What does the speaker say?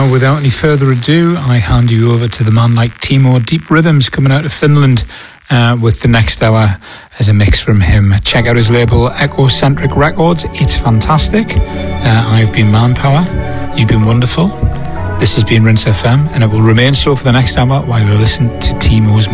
Now, without any further ado, I hand you over to the man like Timo. Deep Rhythms coming out of Finland with the next hour as a mix from him. Check out his label, Echocentric Records. It's fantastic. I've been Manpower. You've been wonderful. This has been Rinse FM, and it will remain so for the next hour while you listen to Timo's